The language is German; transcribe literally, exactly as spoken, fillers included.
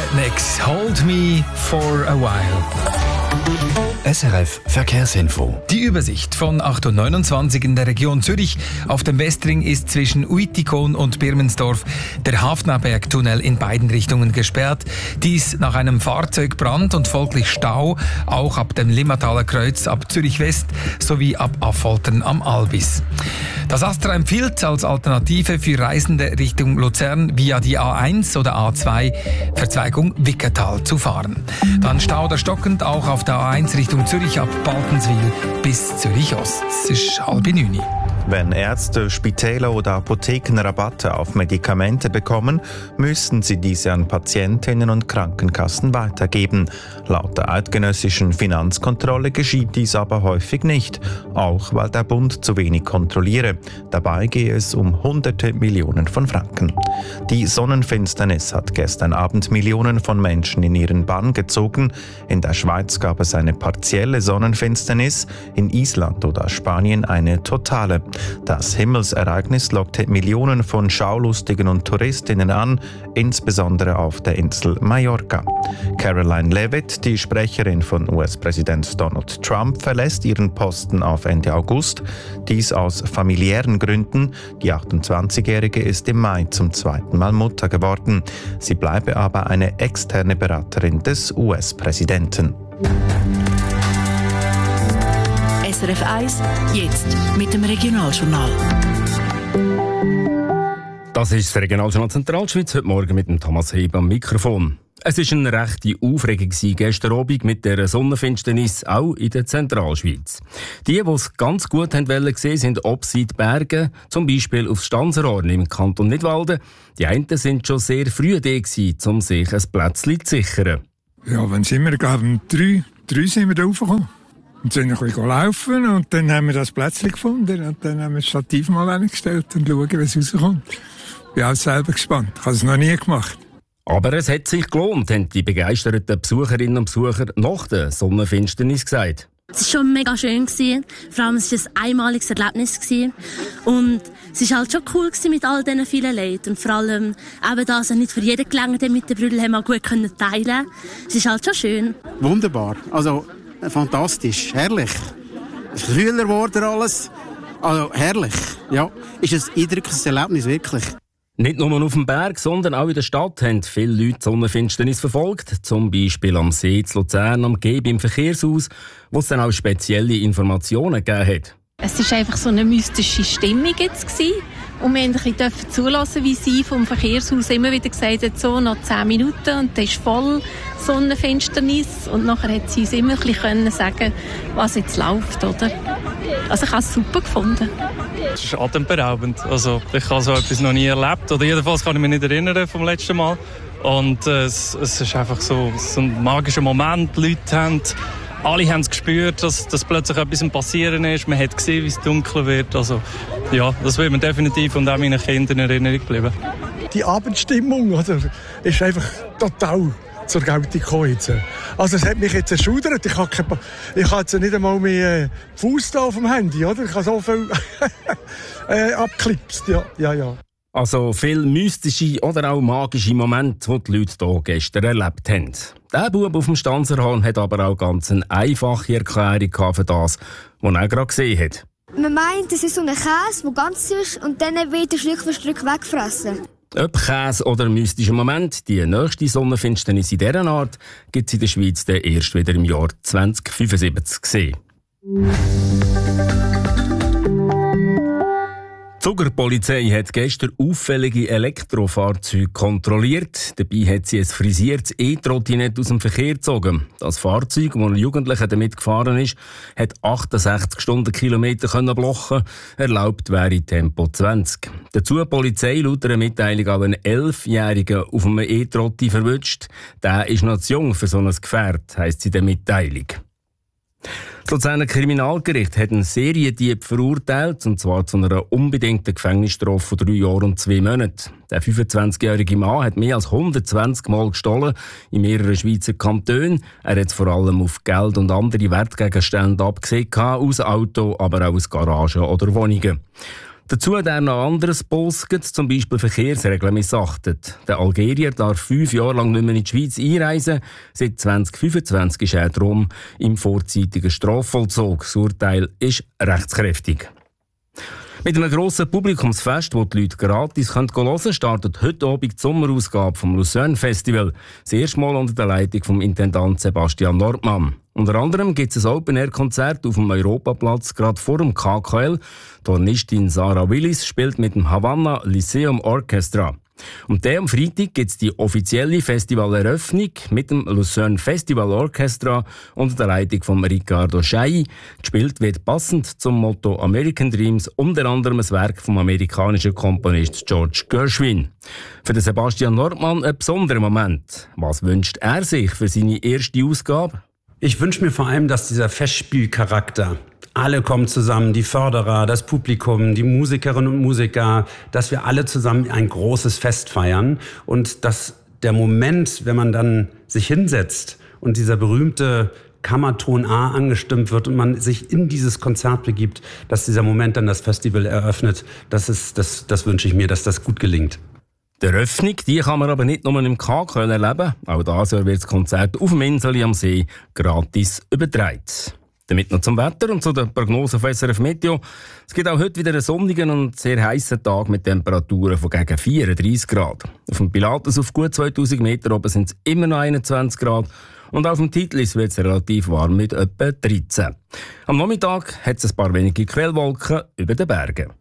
Rednecks, Hold Me for a While. S R F Verkehrsinfo. Die Übersicht von acht Uhr neunundzwanzig in der Region Zürich. Auf dem Westring ist zwischen Uitikon und Birmensdorf der Hafnaberg-Tunnel in beiden Richtungen gesperrt. Dies nach einem Fahrzeugbrand und folglich Stau, auch ab dem Limmataler Kreuz ab Zürich West sowie ab Affoltern am Albis. Das Astra empfiehlt als Alternative für Reisende Richtung Luzern via die A eins oder A zwei Verzweigung Wickertal zu fahren. Dann Stau oder stockend auch auf der A eins Richtung Zürich ab Baltenswil bis Zürich Ost. Es ist halb neun. Wenn Ärzte, Spitäler oder Apotheken Rabatte auf Medikamente bekommen, müssen sie diese an Patientinnen und Krankenkassen weitergeben. Laut der eidgenössischen Finanzkontrolle geschieht dies aber häufig nicht, auch weil der Bund zu wenig kontrolliere. Dabei gehe es um hunderte Millionen von Franken. Die Sonnenfinsternis hat gestern Abend Millionen von Menschen in ihren Bann gezogen. In der Schweiz gab es eine partielle Sonnenfinsternis, in Island oder Spanien eine totale. Das Himmelsereignis lockte Millionen von Schaulustigen und Touristinnen an, insbesondere auf der Insel Mallorca. Caroline Leavitt, die Sprecherin von U S-Präsident Donald Trump, verlässt ihren Posten auf Ende August. Dies aus familiären Gründen. Die achtundzwanzigjährige ist im Mai zum zweiten Mal Mutter geworden. Sie bleibe aber eine externe Beraterin des U S-Präsidenten. S R F eins, jetzt mit dem Regionaljournal. Das ist das Regionaljournal Zentralschweiz, heute Morgen mit dem Thomas Heber am Mikrofon. Es war eine rechte Aufregung gestern Abend mit der Sonnenfinsternis, auch in der Zentralschweiz. Die, die es ganz gut haben gesehen, sind obseit Berge, zum Beispiel aufs Stanserhorn im Kanton Nidwalden. Die einen sind schon sehr früh da gewesen, um sich ein Plätzchen zu sichern. Ja, wenn sind wir, glaube ich, um drei, drei sind wir da raufgekommen. Und sind ein bisschen laufen und dann haben wir das Plätzchen gefunden und dann haben wir das Stativ mal hingestellt und schauen, wie es rauskommt. Ich bin auch selber gespannt. Ich habe es noch nie gemacht. Aber es hat sich gelohnt, haben die begeisterten Besucherinnen und Besucher nach der Sonnenfinsternis gesagt. Es war schon mega schön. Vor allem war es ein einmaliges Erlebnis. Und es war halt schon cool mit all diesen vielen Leuten. Und vor allem eben das, nicht für jeden gelangt, mit den Brüdern gut teilen konnte. Es ist halt schon schön. Wunderbar. Also fantastisch. Herrlich. Es ist kühler geworden alles. Also herrlich. Ja, ist ein eindrückliches Erlebnis, wirklich. Nicht nur auf dem Berg, sondern auch in der Stadt haben viele Leute die Sonnenfinsternis verfolgt. Zum Beispiel am See zu Luzern, am Geb im Verkehrshaus, wo es dann auch spezielle Informationen gegeben hat. Es war einfach so eine mystische Stimmung jetzt gewesen. Und wir durften ein bisschen zulassen, wie sie vom Verkehrshaus immer wieder gesagt hat, so noch zehn Minuten und dann ist voll Sonnenfinsternis. Und nachher hat sie uns immer ein bisschen sagen, was jetzt läuft, oder? Also ich habe es super gefunden. Es ist atemberaubend. Also ich habe so etwas noch nie erlebt. Oder jedenfalls kann ich mich nicht erinnern vom letzten Mal. Und äh, es, es ist einfach so, so ein magischer Moment. Die Leute haben, alle haben es gespürt, dass, dass plötzlich etwas passieren ist. Man hat gesehen, wie es dunkel wird. Also ja, das wird mir definitiv und auch meinen Kindern in Erinnerung bleiben. Die Abendstimmung also, ist einfach total zur Geltung gekommen. Also es hat mich jetzt erschudert. Ich habe, keine, ich habe jetzt nicht einmal mehr Fuß da auf dem Handy, oder? Ich habe so viel äh, abgeklipst. Ja, ja, ja. Also viele mystische oder auch magische Momente, die die Leute hier gestern erlebt haben. Der Bub auf dem Stanserhorn hat aber auch ganz eine einfache Erklärung für das, was er gerade gesehen hat. Man meint, es ist so ein Käse, der ganz ist und dann wird er Stück für Stück weggefressen. Ob Käse oder mystischer Moment, die nächste Sonnenfinsternis in dieser Art gibt es in der Schweiz dann erst wieder im Jahr zwanzig fünfundsiebzig gesehen. Die Zuckerpolizei hat gestern auffällige Elektrofahrzeuge kontrolliert. Dabei hat sie ein frisiertes E-Trottinett aus dem Verkehr gezogen. Das Fahrzeug, das ein Jugendlicher damit gefahren ist, hat achtundsechzig Stundenkilometer blocken. Erlaubt wäre Tempo zwanzig. Dazu hat die Polizei laut einer Mitteilung auch einen Elfjährigen auf einem E-Trotti verwünscht. Der ist noch zu jung für so ein Gefährt, heisst es in der Mitteilung. Das Luzerner Kriminalgericht hat einen Seriendieb verurteilt, und zwar zu einer unbedingten Gefängnisstrafe von drei Jahren und zwei Monaten. Der fünfundzwanzigjährige Mann hat mehr als hundertzwanzig Mal gestohlen in mehreren Schweizer Kantonen. Er hat vor allem auf Geld und andere Wertgegenstände abgesehen, aus Auto, aber auch aus Garagen oder Wohnungen. Dazu hat er noch anderes Polsket, zum Beispiel Verkehrsregeln missachtet. Der Algerier darf fünf Jahre lang nicht mehr in die Schweiz einreisen. Seit zwanzig fünfundzwanzig ist er darum im vorzeitigen Strafvollzug. Das Urteil ist rechtskräftig. Mit einem grossen Publikumsfest, wo die Leute gratis hören können, startet heute Abend die Sommerausgabe vom Lucerne Festival. Das erste Mal unter der Leitung vom Intendant Sebastian Nordmann. Unter anderem gibt es ein Open-Air-Konzert auf dem Europaplatz, gerade vor dem K K L. Die Hornistin Sarah Willis spielt mit dem Havanna Lyceum Orchestra. Und dann am Freitag gibt es die offizielle Festivaleröffnung mit dem Lucerne Festival Orchestra unter der Leitung von Riccardo Schei. Gespielt wird passend zum Motto American Dreams unter anderem ein Werk vom amerikanischen Komponist George Gershwin. Für den Sebastian Nordmann ein besonderer Moment. Was wünscht er sich für seine erste Ausgabe? Ich wünsche mir vor allem, dass dieser Festspielcharakter, alle kommen zusammen, die Förderer, das Publikum, die Musikerinnen und Musiker, dass wir alle zusammen ein großes Fest feiern und dass der Moment, wenn man dann sich hinsetzt und dieser berühmte Kammerton A angestimmt wird und man sich in dieses Konzert begibt, dass dieser Moment dann das Festival eröffnet, das, ist, das, das wünsche ich mir, dass das gut gelingt. Die Eröffnung, die kann man aber nicht nur im K K erleben. Auch das wird das Konzert auf dem Inseli am See gratis übertragen. Damit noch zum Wetter und zu den Prognosen von S R F Meteo. Es gibt auch heute wieder einen sonnigen und sehr heissen Tag mit Temperaturen von gegen vierunddreissig Grad. Auf dem Pilatus auf gut zweitausend Meter oben sind es immer noch einundzwanzig Grad. Und auf dem Titlis wird es relativ warm mit etwa dreizehn. Am Nachmittag hat es ein paar wenige Quellwolken über den Bergen.